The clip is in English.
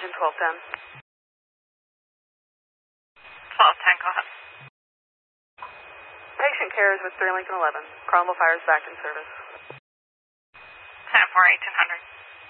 engine 1210. 1210, go ahead. Patient care is with 3 Lincoln 11. Cromwell Fire is back in service. 10-4, 1800.